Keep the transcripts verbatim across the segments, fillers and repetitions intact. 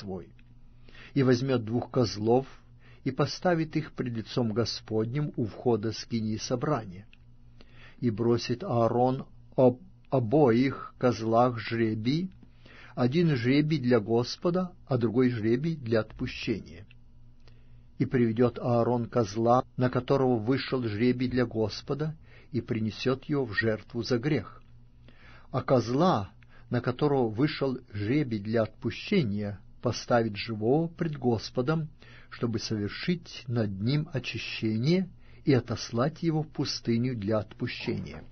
свой. И возьмет двух козлов, и поставит их пред лицом Господним у входа скинии собрания. И бросит Аарон об обоих козлах жребий, один жребий для Господа, а другой жребий для отпущения. И приведет Аарон козла, на которого вышел жребий для Господа, и принесет его в жертву за грех. А козла, на которого вышел жребий для отпущения, поставит живого пред Господом, чтобы совершить над ним очищение и отослать его в пустыню для отпущения.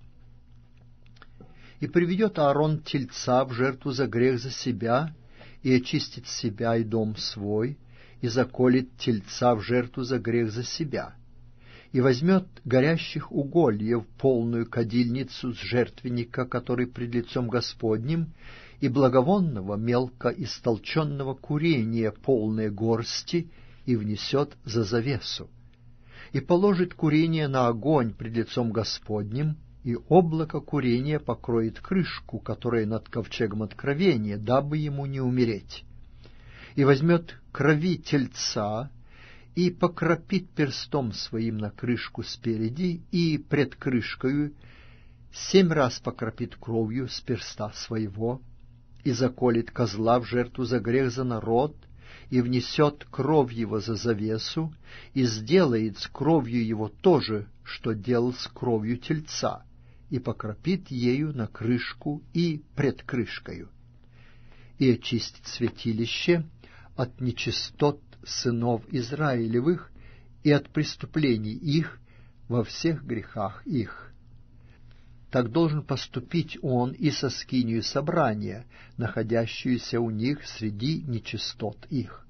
И приведет Аарон тельца в жертву за грех за себя, и очистит себя и дом свой, и заколет тельца в жертву за грех за себя, и возьмет горящих угольев полную кадильницу с жертвенника, который пред лицом Господним, и благовонного мелко истолченного курения полные горсти, и внесет за завесу, и положит курение на огонь пред лицом Господним, и облако курения покроет крышку, которая над ковчегом откровения, дабы ему не умереть. И возьмет крови тельца, и покропит перстом своим на крышку спереди, и пред крышкою семь раз покропит кровью с перста своего, и заколет козла в жертву за грех за народ, и внесет кровь его за завесу, и сделает с кровью его то же, что делал с кровью тельца, и покропит ею на крышку и пред крышкою, и очистит святилище от нечистот сынов Израилевых и от преступлений их во всех грехах их. Так должен поступить он и со скинию собрания, находящуюся у них среди нечистот их.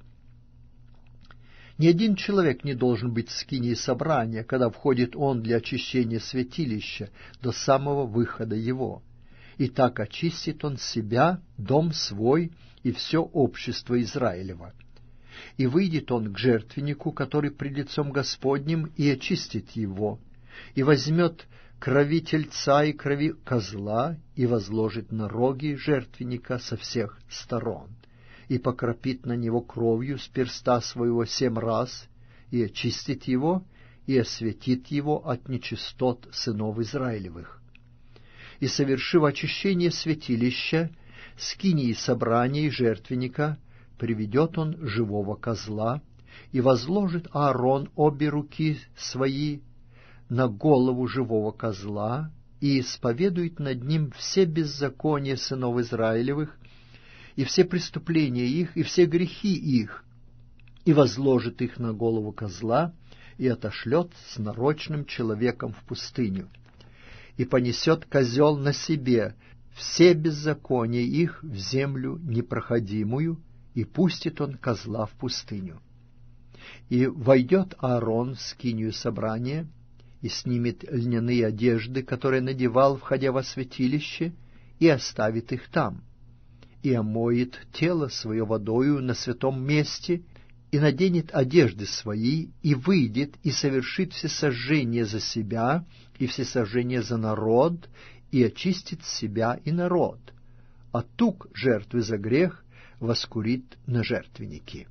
Ни один человек не должен быть в скинии собрания, когда входит он для очищения святилища до самого выхода его. И так очистит он себя, дом свой и все общество Израилева. И выйдет он к жертвеннику, который пред лицом Господним, и очистит его, и возьмет крови тельца и крови козла, и возложит на роги жертвенника со всех сторон, и покропит на него кровью с перста своего семь раз, и очистит его, и осветит его от нечистот сынов Израилевых. И, совершив очищение святилища, скинии собрания и жертвенника, приведет он живого козла, и возложит Аарон обе руки свои на голову живого козла, и исповедует над ним все беззакония сынов Израилевых, и все преступления их, и все грехи их, и возложит их на голову козла, и отошлет с нарочным человеком в пустыню. И понесет козел на себе все беззакония их в землю непроходимую, и пустит он козла в пустыню. И войдет Аарон в скинию собрания, и снимет льняные одежды, которые надевал, входя во святилище, и оставит их там, и омоет тело свое водою на святом месте, и наденет одежды свои, и выйдет, и совершит всесожжение за себя, и всесожжение за народ, и очистит себя и народ, а тук жертвы за грех воскурит на жертвенники.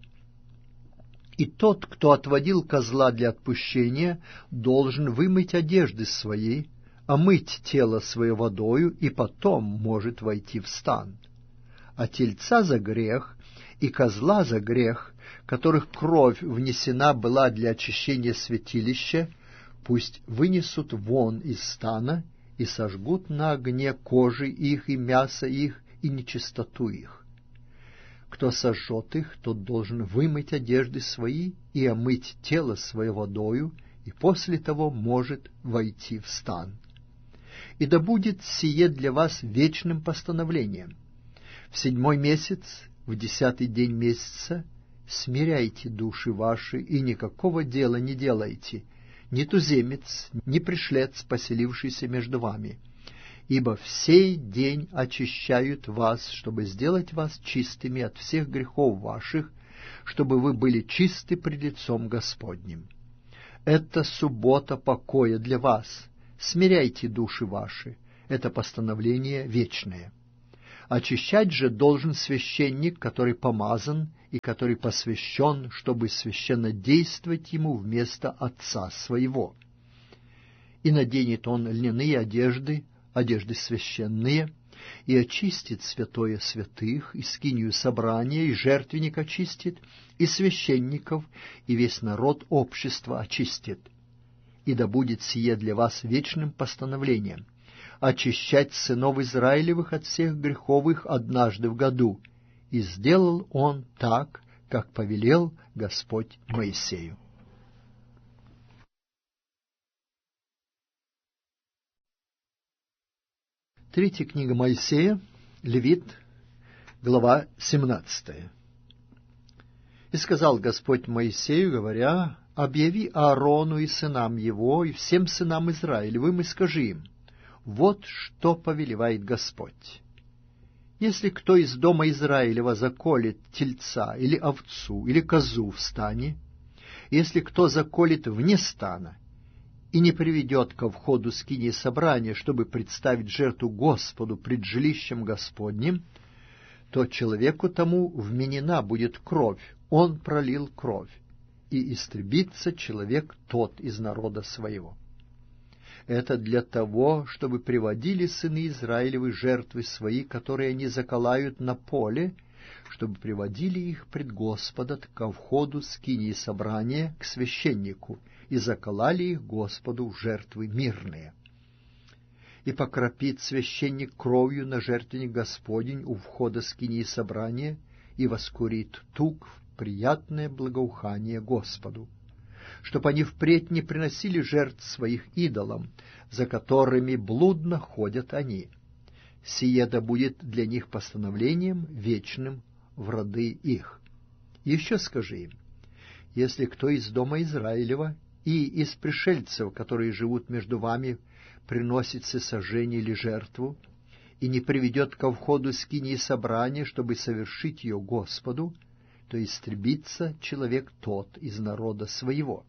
И тот, кто отводил козла для отпущения, должен вымыть одежды свои, омыть тело свое водою, и потом может войти в стан. А тельца за грех и козла за грех, которых кровь внесена была для очищения святилища, пусть вынесут вон из стана и сожгут на огне кожи их и мясо их и нечистоту их. Кто сожжет их, тот должен вымыть одежды свои и омыть тело свое водою, и после того может войти в стан. И да будет сие для вас вечным постановлением. В седьмой месяц, в десятый день месяца, смиряйте души ваши, и никакого дела не делайте, ни туземец, ни пришлец, поселившийся между вами, ибо в сей день очищают вас, чтобы сделать вас чистыми от всех грехов ваших, чтобы вы были чисты пред лицом Господним. Это суббота покоя для вас, смиряйте души ваши, это постановление вечное. Очищать же должен священник, который помазан и который посвящен, чтобы священно действовать ему вместо отца своего. И наденет он льняные одежды, одежды священные, и очистит святое святых, и скинию собрания, и жертвенник очистит, и священников, и весь народ общества очистит. И да будет сие для вас вечным постановлением — очищать сынов Израилевых от всех греховых однажды в году. И сделал он так, как повелел Господь Моисею. Третья книга Моисея, Левит, глава семнадцатая. «И сказал Господь Моисею, говоря: объяви Аарону и сынам его, и всем сынам Израилевым, и скажи им: вот что повелевает Господь. Если кто из дома Израилева заколет тельца, или овцу, или козу в стане, если кто заколет вне стана, и не приведет ко входу скинии собрания, чтобы представить жертву Господу пред жилищем Господним, то человеку тому вменена будет кровь, он пролил кровь, и истребится человек тот из народа своего. Это для того, чтобы приводили сыны Израилевы жертвы свои, которые они заколают на поле, чтобы приводили их пред Господа ко входу скинии собрания к священнику, и заколали их Господу в жертвы мирные. И покропит священник кровью на жертвенник Господень у входа скинии собрания, и воскурит тук в приятное благоухание Господу, чтоб они впредь не приносили жертв своих идолам, за которыми блудно ходят они. Сие да будет для них постановлением вечным в роды их. Еще скажи им: если кто из дома Израилева и из пришельцев, которые живут между вами, приносит всесожжение или жертву, и не приведет ко входу скинии собрания, чтобы совершить ее Господу, то истребится человек тот из народа своего.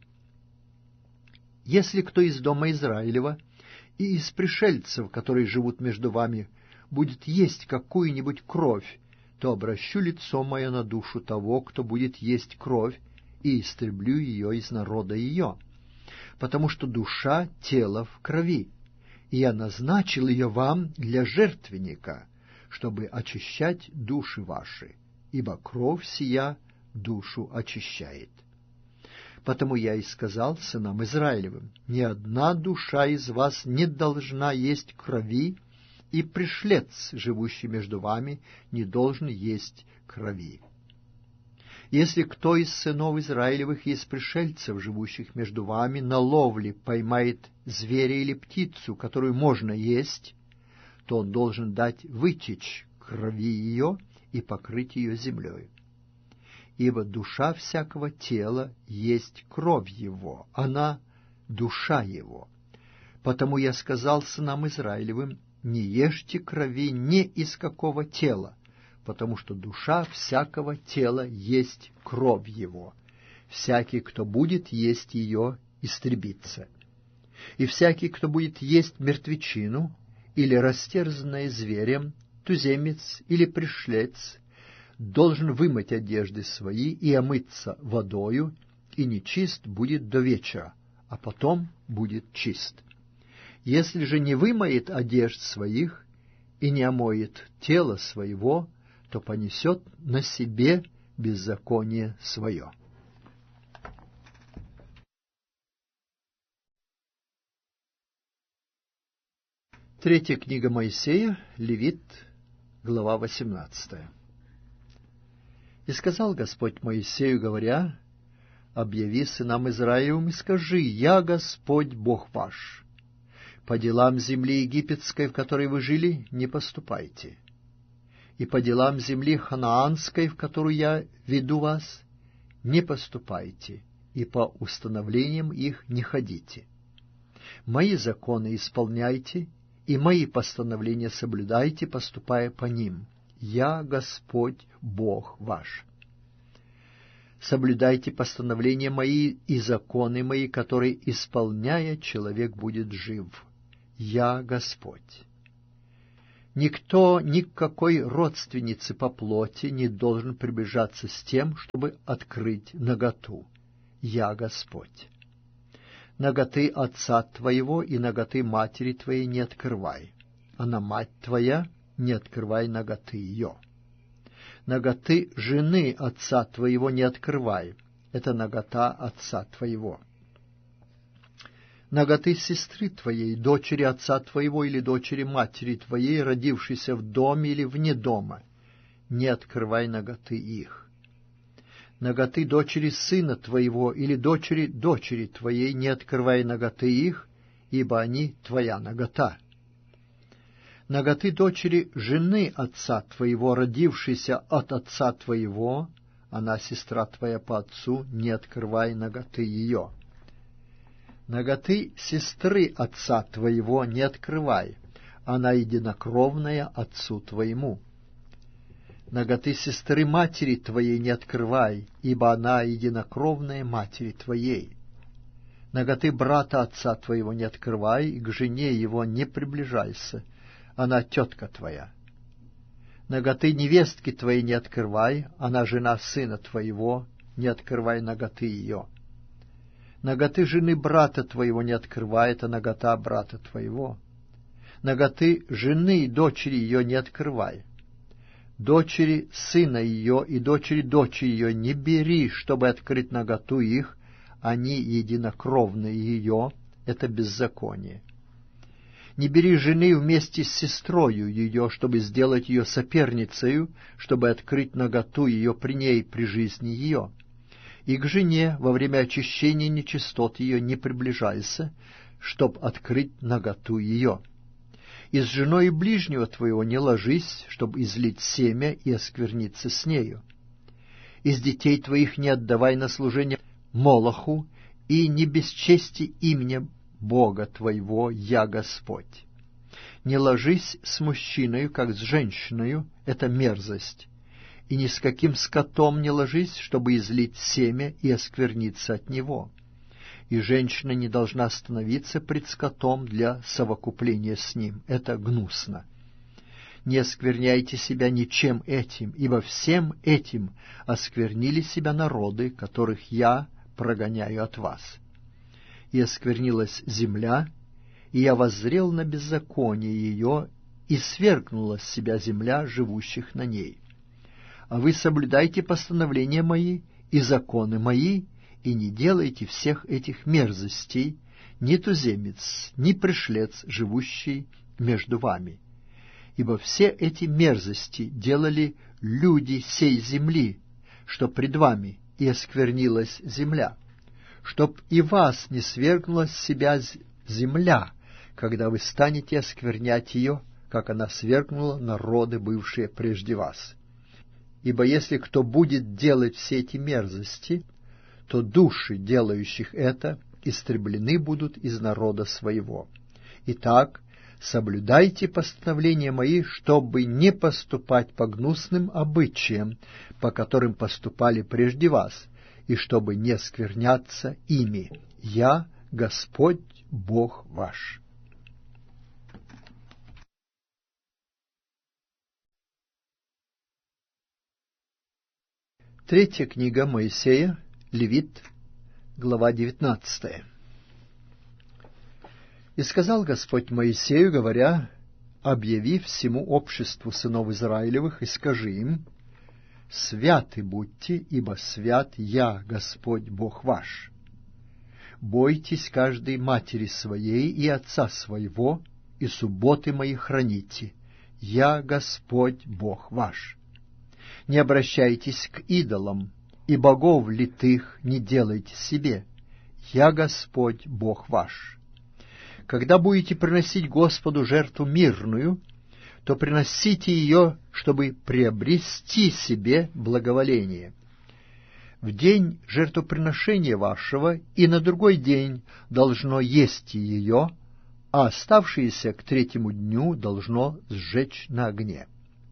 Если кто из дома Израилева и из пришельцев, которые живут между вами, будет есть какую-нибудь кровь, то обращу лицо мое на душу того, кто будет есть кровь, и истреблю ее из народа ее, потому что душа тела в крови, и я назначил ее вам для жертвенника, чтобы очищать души ваши, ибо кровь сия душу очищает. Потому я и сказал сынам Израилевым: ни одна душа из вас не должна есть крови, и пришлец, живущий между вами, не должен есть крови. Если кто из сынов Израилевых и из пришельцев, живущих между вами, на ловле поймает зверя или птицу, которую можно есть, то он должен дать вытечь крови ее и покрыть ее землей. Ибо душа всякого тела есть кровь его, она — душа его. Потому я сказал сынам Израилевым: не ешьте крови ни из какого тела, потому что душа всякого тела есть кровь его. Всякий, кто будет есть ее, истребится. И всякий, кто будет есть мертвечину, или растерзанное зверем, туземец или пришлец, должен вымыть одежды свои и омыться водою, и нечист будет до вечера, а потом будет чист. Если же не вымоет одежд своих и не омоет тело своего, то понесет на себе беззаконие свое». Третья книга Моисея, Левит, глава восемнадцатая. «И сказал Господь Моисею, говоря: объяви сынам Израилевым и скажи: я Господь Бог ваш. По делам земли египетской, в которой вы жили, не поступайте, и по делам земли ханаанской, в которую я веду вас, не поступайте, и по установлениям их не ходите. Мои законы исполняйте, и мои постановления соблюдайте, поступая по ним. Я Господь Бог ваш. Соблюдайте постановления мои и законы мои, которые, исполняя, человек будет жив. Я Господь. Никто ни к какой родственнице по плоти не должен приближаться с тем, чтобы открыть наготу. Я Господь. Наготы отца твоего и наготы матери твоей не открывай, а на мать твоя не открывай наготы ее. Наготы жены отца твоего не открывай, это нагота отца твоего. Наготы сестры твоей, дочери отца твоего или дочери матери твоей, родившейся в доме или вне дома, не открывай наготы их. Наготы дочери сына твоего или дочери дочери твоей, не открывай наготы их, ибо они твоя нагота. Наготы дочери жены отца твоего, родившейся от отца твоего, она сестра твоя по отцу, не открывай наготы ее. Наготы сестры отца твоего не открывай, она единокровная отцу твоему. Наготы сестры матери твоей не открывай, ибо она единокровная матери твоей. Наготы брата отца твоего не открывай, и к жене его не приближайся, она тетка твоя. Наготы невестки твоей не открывай, она жена сына твоего, не открывай наготы ее. Наготы жены брата твоего не открывай, это нагота брата твоего. Наготы жены и дочери ее не открывай. Дочери сына ее и дочери дочери ее не бери, чтобы открыть наготу их, они единокровные ее, это беззаконие. Не бери жены вместе с сестрою ее, чтобы сделать ее соперницею, чтобы открыть наготу ее при ней, при жизни ее. И к жене во время очищения нечистот ее не приближайся, чтоб открыть наготу ее. И с женой ближнего твоего не ложись, чтоб излить семя и оскверниться с нею. Из детей твоих не отдавай на служение Молоху, и не бесчести именем Бога твоего, я Господь. Не ложись с мужчиною, как с женщиною, это мерзость. И ни с каким скотом не ложись, чтобы излить семя и оскверниться от него. И женщина не должна становиться пред скотом для совокупления с ним. Это гнусно. Не оскверняйте себя ничем этим, ибо всем этим осквернили себя народы, которых я прогоняю от вас. И осквернилась земля, и я воззрел на беззаконие ее, и свергнула с себя земля живущих на ней. А вы соблюдайте постановления мои и законы мои, и не делайте всех этих мерзостей, ни туземец, ни пришлец, живущий между вами. Ибо все эти мерзости делали люди сей земли, что пред вами и осквернилась земля, чтоб и вас не свергнула с себя земля, когда вы станете осквернять ее, как она свергнула народы, бывшие прежде вас. Ибо если кто будет делать все эти мерзости, то души, делающих это, истреблены будут из народа своего. Итак, соблюдайте постановления мои, чтобы не поступать по гнусным обычаям, по которым поступали прежде вас, и чтобы не скверняться ими. Я Господь Бог ваш». Третья книга Моисея, Левит, глава девятнадцатая. «И сказал Господь Моисею, говоря, объяви всему обществу сынов Израилевых, и скажи им, святы будьте, ибо свят я, Господь Бог ваш. Бойтесь каждой матери своей и отца своего, и субботы мои храните. Я Господь Бог ваш. Не обращайтесь к идолам, и богов литых не делайте себе. Я Господь Бог ваш. Когда будете приносить Господу жертву мирную, то приносите ее, чтобы приобрести себе благоволение. В день жертвоприношения вашего и на другой день должно есть ее, а оставшееся к третьему дню должно сжечь на огне.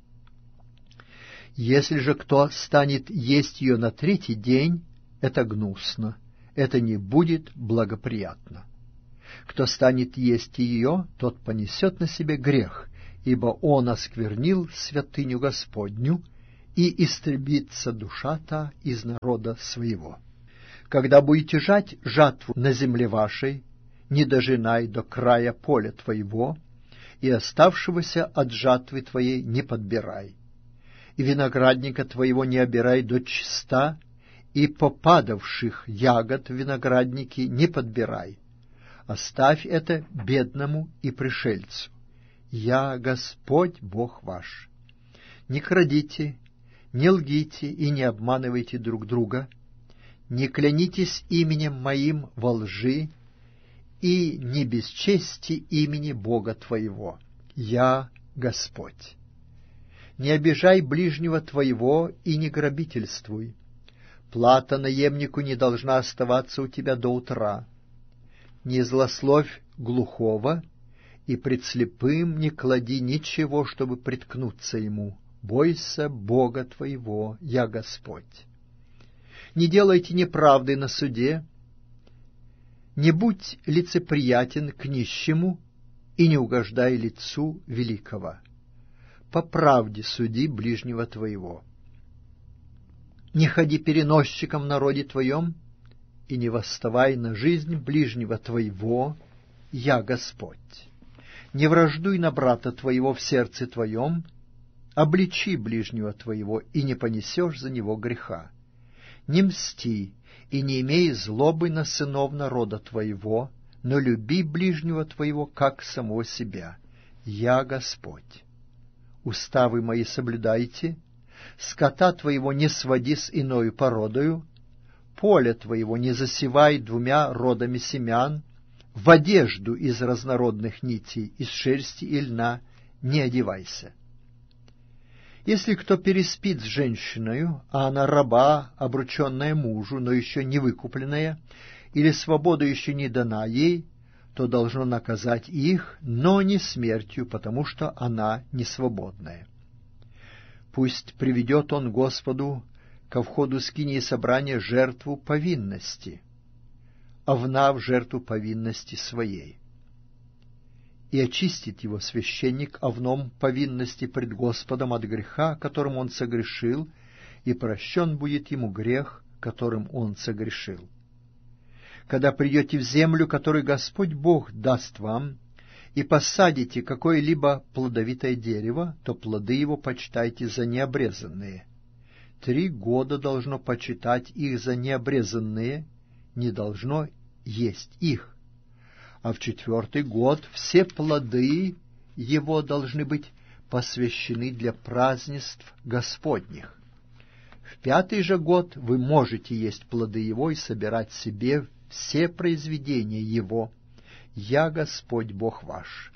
Если же кто станет есть ее на третий день, это гнусно, это не будет благоприятно. Кто станет есть ее, тот понесет на себе грех, ибо он осквернил святыню Господню, и истребится душа та из народа своего. Когда будете жать жатву на земле вашей, не дожинай до края поля твоего, и оставшегося от жатвы твоей не подбирай, и виноградника твоего не обирай до чиста, и попадавших ягод в виноградники не подбирай. Оставь это бедному и пришельцу. Я Господь Бог ваш. Не крадите, не лгите и не обманывайте друг друга, не клянитесь именем моим во лжи, и не бесчести имени Бога твоего. Я Господь. Не обижай ближнего твоего и не грабительствуй. Плата наемнику не должна оставаться у тебя до утра. Не злословь глухого, и пред слепым не клади ничего, чтобы приткнуться ему. Бойся Бога твоего, я Господь. Не делайте неправды на суде, не будь лицеприятен к нищему и не угождай лицу великого. По правде суди ближнего твоего. Не ходи переносчиком в народе твоем, и не восставай на жизнь ближнего твоего, я Господь. Не враждуй на брата твоего в сердце твоем, обличи ближнего твоего, и не понесешь за него греха. Не мсти, и не имей злобы на сынов народа твоего, но люби ближнего твоего, как самого себя. Я Господь. Уставы мои соблюдайте, скота твоего не своди с иною породою, поле твоего не засевай двумя родами семян, в одежду из разнородных нитей, из шерсти и льна не одевайся. Если кто переспит с женщиною, а она раба, обрученная мужу, но еще не выкупленная, или свобода еще не дана ей, то должно наказать их, но не смертью, потому что она не свободная. Пусть приведет он Господу ко входу скинии собрания жертву повинности, овна в жертву повинности своей. И очистит его священник овном повинности пред Господом от греха, которым он согрешил, и прощен будет ему грех, которым он согрешил. Когда придете в землю, которую Господь Бог даст вам, и посадите какое-либо плодовитое дерево, то плоды его почитайте за необрезанные. Три года должно почитать их за необрезанные, не должно есть их. А в четвертый год все плоды его должны быть посвящены для празднеств Господних. В пятый же год вы можете есть плоды его и собирать себе все произведения его. Я Господь Бог ваш.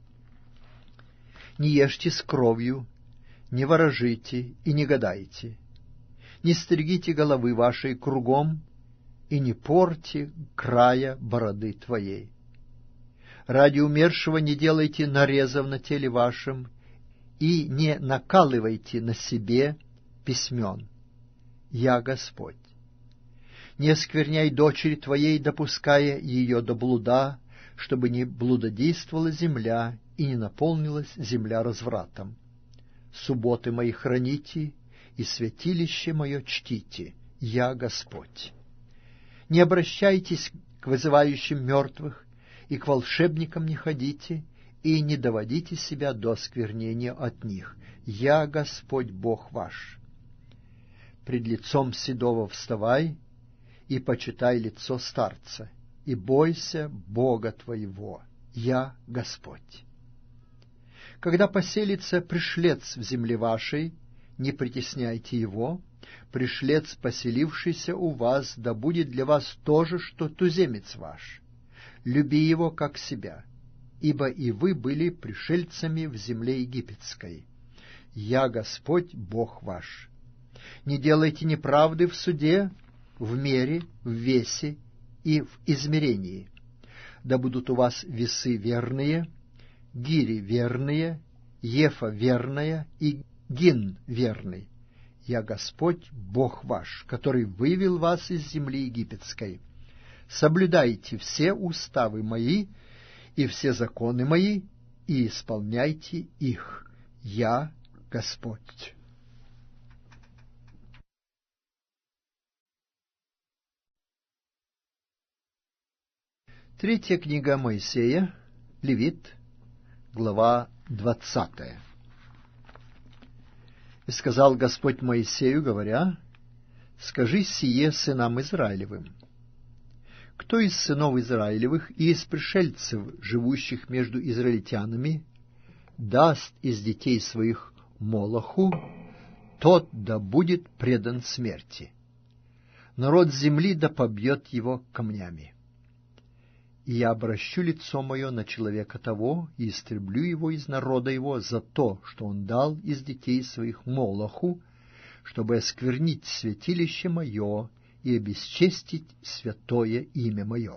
Не ешьте с кровью, не ворожите и не гадайте, не стригите головы вашей кругом и не порти края бороды твоей. Ради умершего не делайте нарезов на теле вашем и не накалывайте на себе письмен. Я Господь. Не оскверняй дочери твоей, допуская ее до блуда, чтобы не блудодействовала земля и не наполнилась земля развратом. Субботы мои храните, и святилище мое чтите. Я Господь. Не обращайтесь к вызывающим мертвых, и к волшебникам не ходите, и не доводите себя до осквернения от них. Я Господь Бог ваш. Пред лицом седого вставай, и почитай лицо старца, и бойся Бога твоего. Я Господь. Когда поселится пришлец в земле вашей, не притесняйте его. Пришлец, поселившийся у вас, да будет для вас то же, что туземец ваш. Люби его, как себя, ибо и вы были пришельцами в земле египетской. Я Господь Бог ваш. Не делайте неправды в суде, в мере, в весе и в измерении. Да будут у вас весы верные, гири верные, ефа верная и гин верный. Я Господь Бог ваш, который вывел вас из земли египетской. Соблюдайте все уставы мои и все законы мои, и исполняйте их. Я Господь». Третья книга Моисея, Левит, глава двадцатая. «И сказал Господь Моисею, говоря: скажи сие сынам Израилевым: кто из сынов Израилевых и из пришельцев, живущих между израильтянами, даст из детей своих Молоху, тот да будет предан смерти. Народ земли да побьет его камнями. И я обращу лицо мое на человека того, и истреблю его из народа его за то, что он дал из детей своих Молоху, чтобы осквернить святилище мое и обесчестить святое имя мое.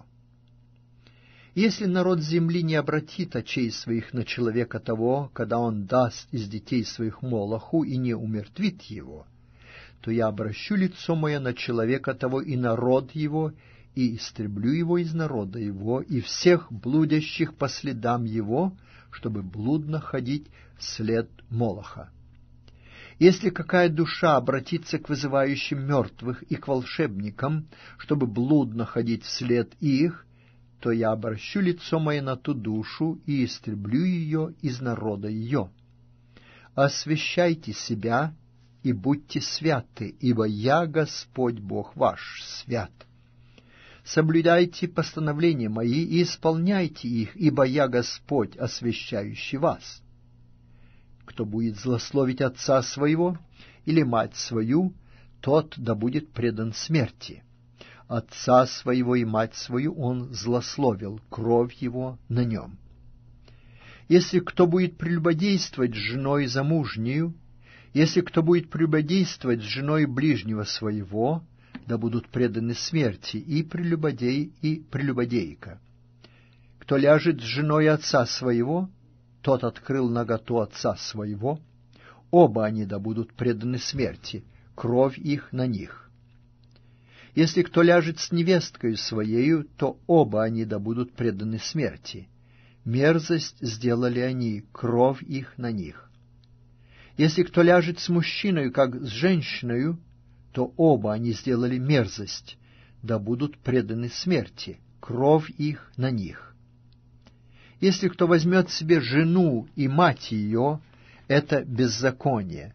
Если народ земли не обратит очей своих на человека того, когда он даст из детей своих Молоху и не умертвит его, то я обращу лицо мое на человека того и народ его, и истреблю его из народа его, и всех блудящих по следам его, чтобы блудно ходить вслед Молоха. Если какая душа обратится к вызывающим мертвых и к волшебникам, чтобы блудно ходить вслед их, то я обращу лицо мое на ту душу и истреблю ее из народа ее. Освящайте себя и будьте святы, ибо я, Господь Бог ваш, свят. Соблюдайте постановления мои и исполняйте их, ибо я Господь, освящающий вас. Кто будет злословить отца своего или мать свою, тот да будет предан смерти. Отца своего и мать свою он злословил, кровь его на нем. Если кто будет прелюбодействовать с женой замужнею, если кто будет прелюбодействовать с женой ближнего своего, да будут преданы смерти и прелюбодей, и прелюбодейка. Кто ляжет с женой отца своего, тот открыл наготу отца своего, оба они да будут преданы смерти, кровь их на них. Если кто ляжет с невесткою своею, то оба они да будут преданы смерти. Мерзость сделали они, кровь их на них. Если кто ляжет с мужчиной, как с женщиною, то оба они сделали мерзость, да будут преданы смерти, кровь их на них. Если кто возьмет себе жену и мать ее, это беззаконие.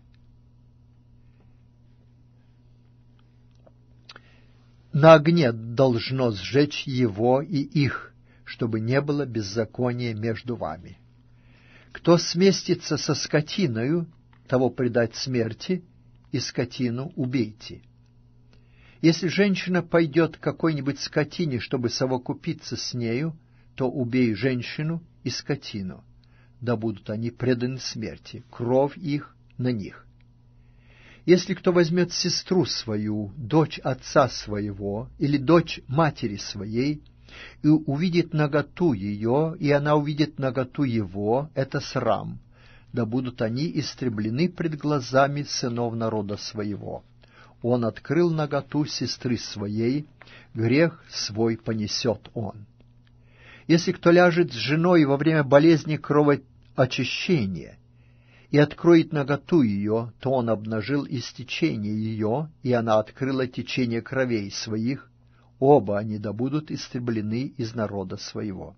На огне должно сжечь его и их, чтобы не было беззакония между вами. Кто сместится со скотиною, того предать смерти, и скотину убейте. Если женщина пойдет к какой-нибудь скотине, чтобы совокупиться с нею, то убей женщину и скотину, да будут они преданы смерти, кровь их на них. Если кто возьмет сестру свою, дочь отца своего или дочь матери своей, и увидит наготу ее, и она увидит наготу его, это срам, да будут они истреблены пред глазами сынов народа своего. Он открыл наготу сестры своей, грех свой понесет он. Если кто ляжет с женой во время болезни кровоочищения и откроет наготу ее, то он обнажил истечение ее, и она открыла течение кровей своих, оба они да будут истреблены из народа своего.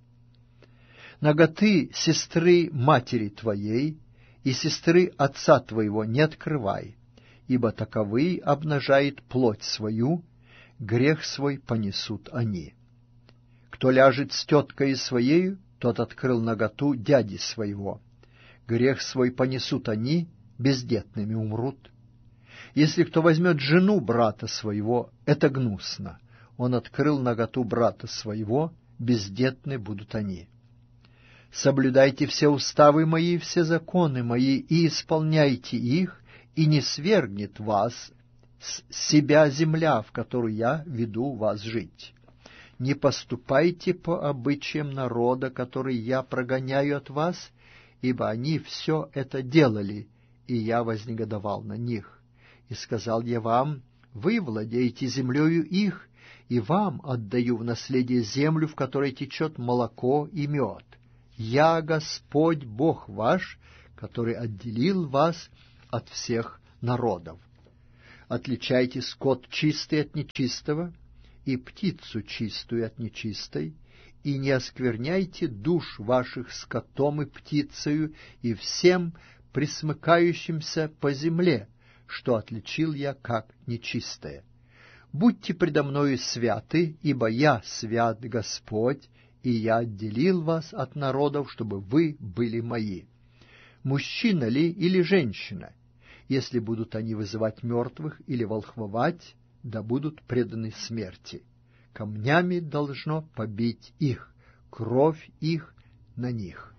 Наготы сестры матери твоей и сестры отца твоего не открывай, ибо таковые обнажает плоть свою, грех свой понесут они. Кто ляжет с теткой своею, тот открыл наготу дяди своего. Грех свой понесут они, бездетными умрут. Если кто возьмет жену брата своего, это гнусно. Он открыл наготу брата своего, бездетны будут они. Соблюдайте все уставы мои, все законы мои, и исполняйте их, и не свергнет вас с себя земля, в которую я веду вас жить. Не поступайте по обычаям народа, который я прогоняю от вас, ибо они все это делали, и я вознегодовал на них. И сказал я вам: вы владеете землею их, и вам отдаю в наследие землю, в которой течет молоко и мед. Я Господь Бог ваш, который отделил вас от всех народов. Отличайте скот чистый от нечистого, и птицу чистую от нечистой, и не оскверняйте душ ваших скотом и птицею, и всем пресмыкающимся по земле, что отличил я как нечистое. Будьте предо мною святы, ибо я свят Господь, и я отделил вас от народов, чтобы вы были мои. Мужчина ли или женщина? Если будут они вызывать мертвых или волхвовать, да будут преданы смерти. Камнями должно побить их, кровь их на них.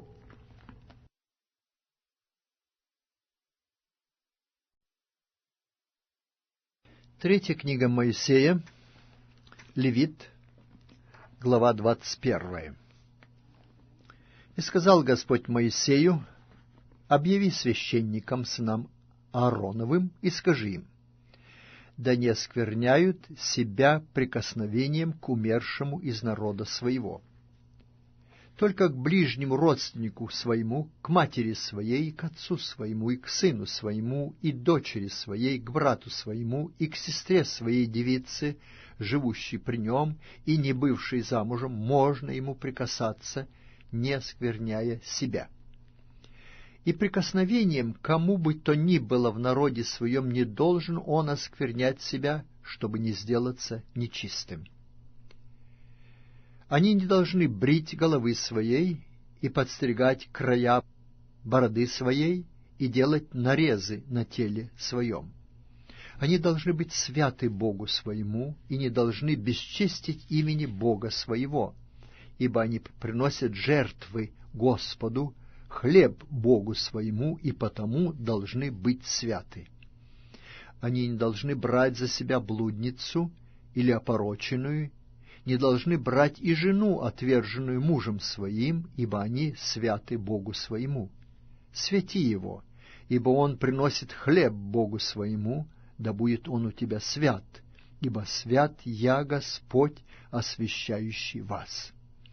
Третья книга Моисея, Левит, глава двадцать первая. «И сказал Господь Моисею: объяви священникам, сынам Аароновым, и скажи им: да не оскверняют себя прикосновением к умершему из народа своего. Только к ближнему родственнику своему, к матери своей, к отцу своему, и к сыну своему, и дочери своей, к брату своему, и к сестре своей девице, живущей при нем, и не бывшей замужем, можно ему прикасаться, не оскверняя себя. И прикосновением кому бы то ни было в народе своем не должен он осквернять себя, чтобы не сделаться нечистым. Они не должны брить головы своей и подстригать края бороды своей и делать нарезы на теле своем. Они должны быть святы Богу своему и не должны бесчестить имени Бога своего, ибо они приносят жертвы Господу, хлеб Богу своему, и потому должны быть святы. Они не должны брать за себя блудницу или опороченную, не должны брать и жену, отверженную мужем своим, ибо они святы Богу своему. Святи его, ибо он приносит хлеб Богу своему, да будет он у тебя свят, ибо свят я Господь, освящающий вас.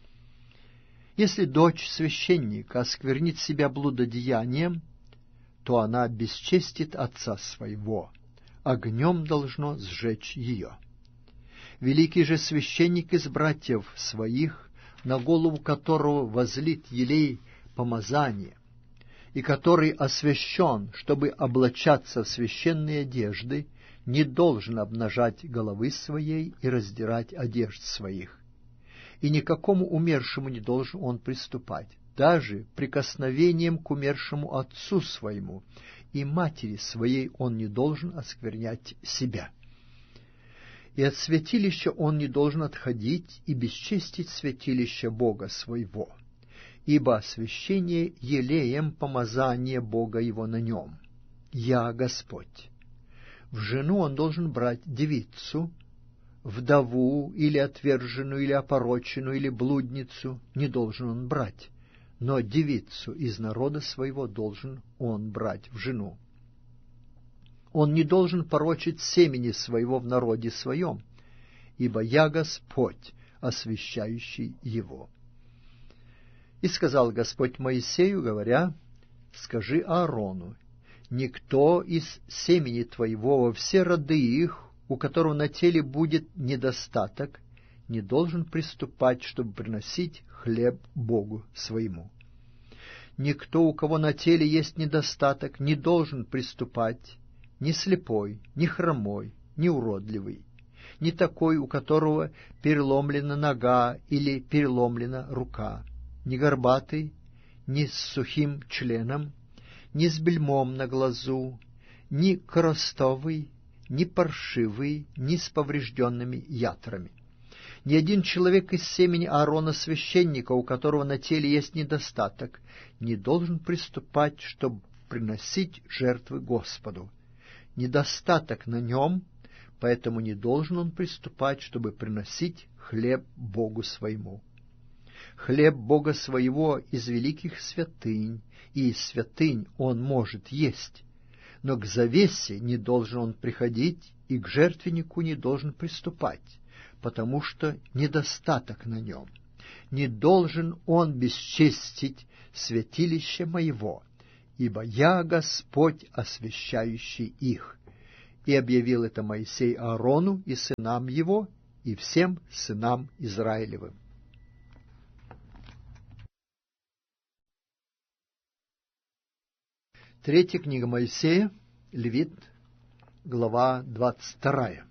Если дочь священника осквернит себя блудодеянием, то она бесчестит отца своего, огнем должно сжечь ее. Великий же священник из братьев своих, на голову которого возлит елей помазания, и который освящен, чтобы облачаться в священные одежды, не должен обнажать головы своей и раздирать одежд своих. И никакому умершему не должен он приступать, даже прикосновением к умершему отцу своему, и матери своей он не должен осквернять себя. И от святилища он не должен отходить и бесчестить святилище Бога своего, ибо освящение елеем помазание Бога его на нем. Я Господь. В жену он должен брать девицу, вдову или отверженную, или опороченную, или блудницу не должен он брать, но девицу из народа своего должен он брать в жену. Он не должен порочить семени своего в народе своем, ибо я Господь, освящающий его. И сказал Господь Моисею, говоря: скажи Аарону: никто из семени твоего во все роды их, у которого на теле будет недостаток, не должен приступать, чтобы приносить хлеб Богу своему. Никто, у кого на теле есть недостаток, не должен приступать, ни слепой, ни хромой, ни уродливый, ни такой, у которого переломлена нога или переломлена рука, ни горбатый, ни с сухим членом, ни с бельмом на глазу, ни коростовый, ни паршивый, ни с поврежденными ятрами. Ни один человек из семени Аарона священника, у которого на теле есть недостаток, не должен приступать, чтобы приносить жертвы Господу. Недостаток на нем, поэтому не должен он приступать, чтобы приносить хлеб Богу своему. Хлеб Бога своего из великих святынь, и из святынь он может есть, но к завесе не должен он приходить, и к жертвеннику не должен приступать, потому что недостаток на нем. не должен он бесчестить святилище моего, ибо я Господь, освящающий их». И объявил это Моисей Аарону и сынам его, и всем сынам Израилевым. Третья книга Моисея, Левит, глава двадцать вторая.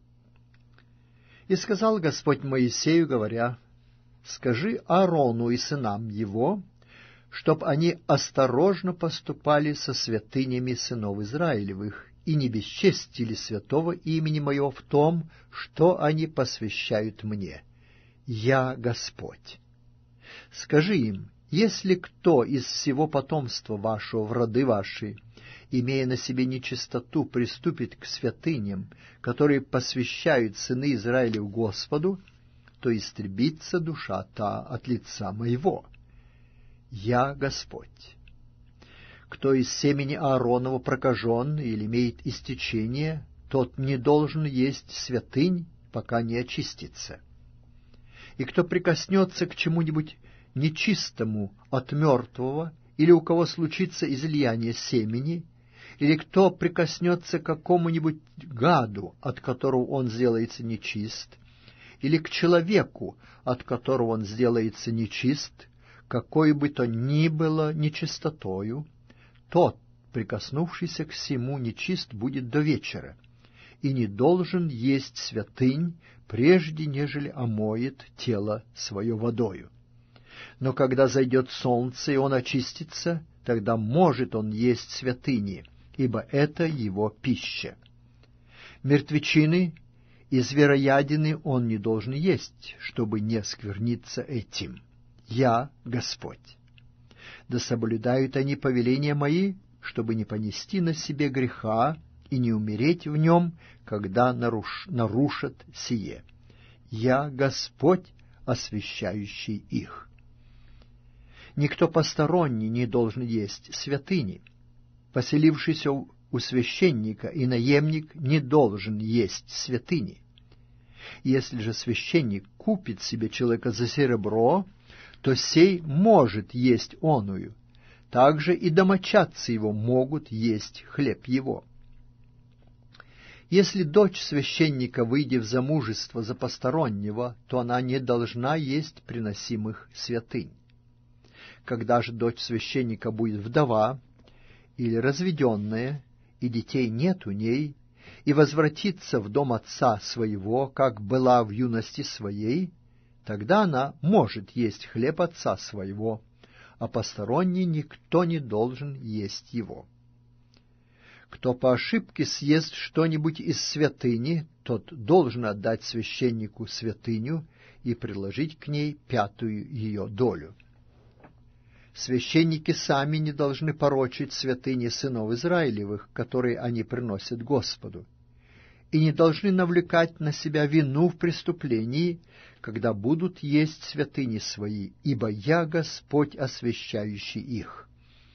«И сказал Господь Моисею, говоря: скажи Аарону и сынам его, чтоб они осторожно поступали со святынями сынов Израилевых и не бесчестили святого имени моего в том, что они посвящают мне. Я Господь. Скажи им: если кто из всего потомства вашего в роды ваши, имея на себе нечистоту, приступит к святыням, которые посвящают сыны Израилев Господу, то истребится душа та от лица моего. Я Господь. Кто из семени Ааронова прокажен или имеет истечение, тот не должен есть святынь, пока не очистится. И кто прикоснется к чему-нибудь нечистому от мертвого, или у кого случится излияние семени, или кто прикоснется к какому-нибудь гаду, от которого он сделается нечист, или к человеку, от которого он сделается нечист, какой бы то ни было нечистотою, тот, прикоснувшийся к сему, нечист будет до вечера, и не должен есть святынь, прежде нежели омоет тело свое водою. Но когда зайдет солнце, и он очистится, тогда может он есть святыни, ибо это его пища. Мертвечины и звероядины он не должен есть, чтобы не скверниться этим. Я Господь. Да соблюдают они повеления мои, чтобы не понести на себе греха и не умереть в нем, когда наруш... нарушат сие. Я Господь, освящающий их. Никто посторонний не должен есть святыни. Поселившийся у священника и наемник не должен есть святыни. Если же священник купит себе человека за серебро, то сей может есть оную. Также и домочадцы его могут есть хлеб его. Если дочь священника, выйдя в замужество за постороннего, то она не должна есть приносимых святынь. Когда же дочь священника будет вдова или разведенная, и детей нет у ней, и возвратится в дом отца своего, как была в юности своей, тогда она может есть хлеб отца своего, а посторонний никто не должен есть его. Кто по ошибке съест что-нибудь из святыни, тот должен отдать священнику святыню и приложить к ней пятую ее долю. Священники сами не должны порочить святыни сынов Израилевых, которые они приносят Господу, и не должны навлекать на себя вину в преступлении, когда будут есть святыни свои, ибо я Господь, освящающий их.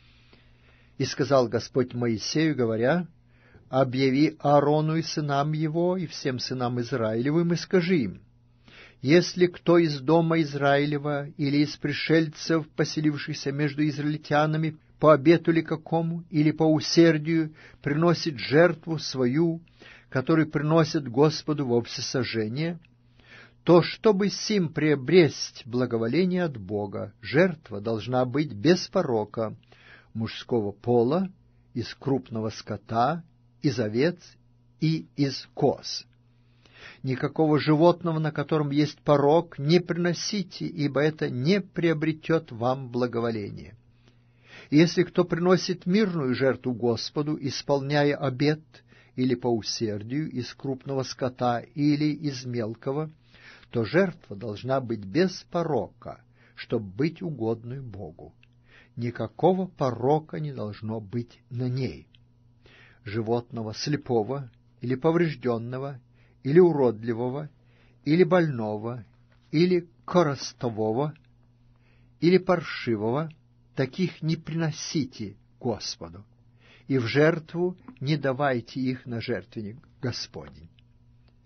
И сказал Господь Моисею, говоря: объяви Аарону и сынам его, и всем сынам Израилевым, и скажи им: если кто из дома Израилева или из пришельцев, поселившихся между израильтянами, по обету ли какому, или по усердию, приносит жертву свою, которую приносит Господу во всесожжение, то, чтобы сим приобресть благоволение от Бога, жертва должна быть без порока, мужского пола, из крупного скота, из овец и из коз. Никакого животного, на котором есть порок, не приносите, ибо это не приобретет вам благоволение. И если кто приносит мирную жертву Господу, исполняя обет, или по усердию, из крупного скота, или из мелкого, то жертва должна быть без порока, чтобы быть угодной Богу. Никакого порока не должно быть на ней. Животного слепого или поврежденного, или уродливого, или больного, или коростового, или паршивого, таких не приносите Господу, и в жертву не давайте их на жертвенник Господень.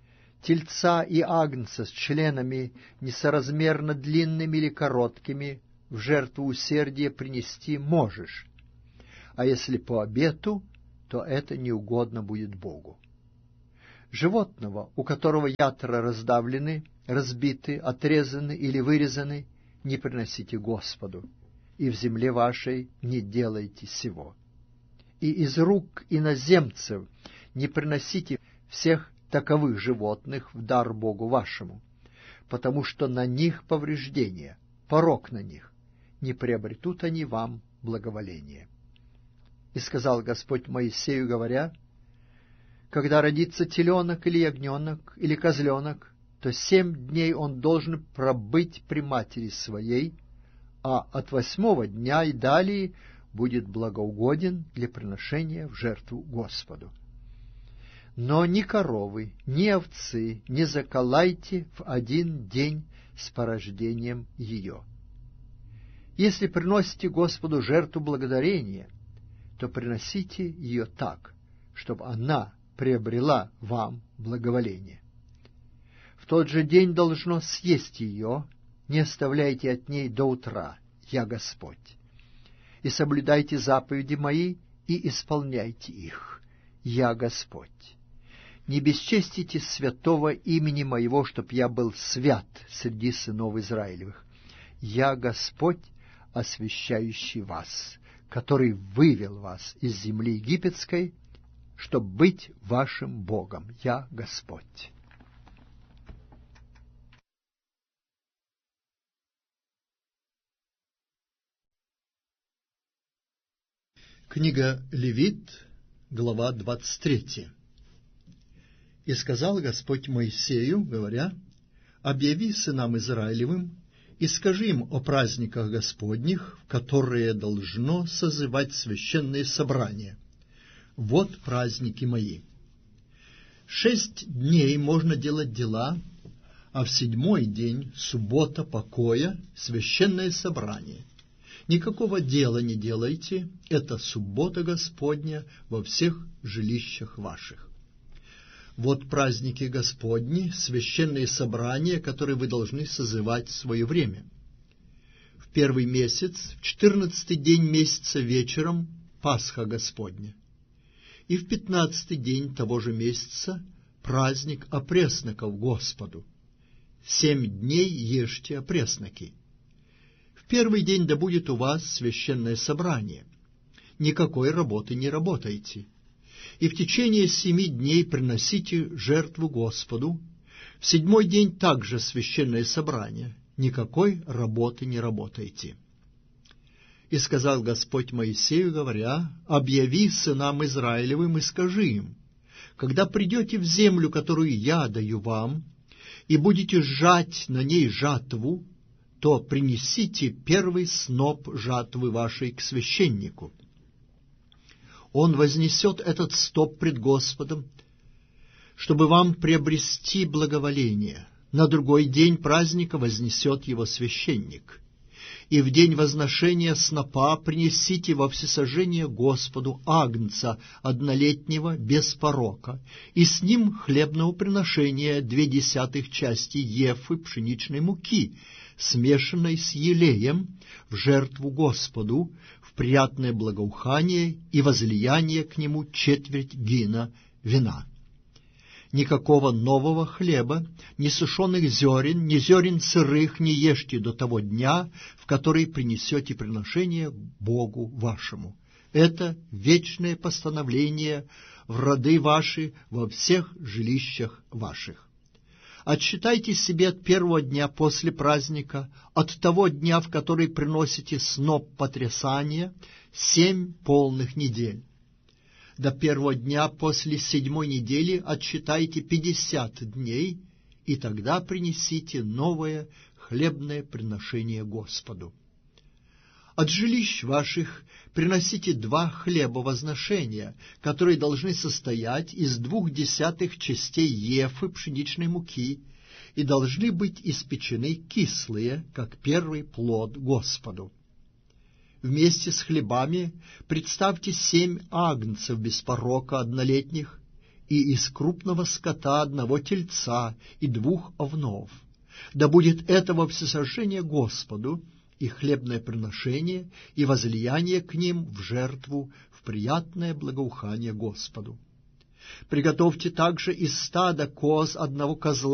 тельца и агнца с членами несоразмерно длинными или короткими в жертву усердия принести можешь, а если по обету, то это неугодно будет Богу. Животного, у которого ятра раздавлены, разбиты, отрезаны или вырезаны, не приносите Господу, и в земле вашей не делайте сего. И из рук иноземцев не приносите всех таковых животных в дар Богу вашему, потому что на них повреждение, порок на них, не приобретут они вам благоволение. И сказал Господь Моисею, говоря: когда родится теленок или ягненок или козленок, то семь дней он должен пробыть при матери своей, а от восьмого дня и далее будет благоугоден для приношения в жертву Господу. Но ни коровы, ни овцы не заколайте в один день с порождением ее. Если приносите Господу жертву благодарения, то приносите ее так, чтобы она приобрела вам благоволение. В тот же день должно съесть ее, не оставляйте от ней до утра, я Господь. И соблюдайте заповеди мои и исполняйте их, я Господь. Не бесчестите святого имени моего, чтоб я был свят среди сынов Израилевых. Я Господь, освящающий вас, который вывел вас из земли египетской, чтоб быть вашим Богом. Я Господь. Книга Левит, глава двадцать третья. «И сказал Господь Моисею, говоря: объяви сынам Израилевым и скажи им о праздниках Господних, в которые должно созывать священные собрания. Вот праздники мои. Шесть дней можно делать дела, а в седьмой день, суббота покоя, священное собрание. Никакого дела не делайте, это суббота Господня во всех жилищах ваших. Вот праздники Господни, священные собрания, которые вы должны созывать в свое время. В первый месяц, в четырнадцатый день месяца вечером, Пасха Господня. И в пятнадцатый день того же месяца праздник опресноков Господу. Семь дней ешьте опресноки. В первый день да будет у вас священное собрание. Никакой работы не работайте. И в течение семи дней приносите жертву Господу. В седьмой день также священное собрание. Никакой работы не работайте. И сказал Господь Моисею, говоря: объяви сынам Израилевым и скажи им: когда придете в землю, которую я даю вам, и будете жать на ней жатву, то принесите первый сноп жатвы вашей к священнику. Он вознесет этот сноп пред Господом, чтобы вам приобрести благоволение. На другой день праздника вознесет его священник. И в день возношения снопа принесите во всесожжение Господу агнца однолетнего без порока, и с ним хлебного приношения две десятых части ефы пшеничной муки, смешанной с елеем, в жертву Господу, в приятное благоухание и возлияние к нему четверть гина вина. Никакого нового хлеба, ни сушеных зерен, ни зерен сырых не ешьте до того дня, в который принесете приношение Богу вашему. Это вечное постановление в роды ваши во всех жилищах ваших. Отсчитайте себе от первого дня после праздника, от того дня, в который приносите сноп потрясания, семь полных недель. До первого дня после седьмой недели отсчитайте пятьдесят дней, и тогда принесите новое хлебное приношение Господу. От жилищ ваших приносите два хлеба возношения, которые должны состоять из двух десятых частей ефы пшеничной муки и должны быть испечены кислые, как первый плод Господу. Вместе с хлебами представьте семь агнцев без порока однолетних и из крупного скота одного тельца и двух овнов. Да будет это во всесожжение Господу, и хлебное приношение, и возлияние к ним в жертву, в приятное благоухание Господу. Приготовьте также из стада коз одного козла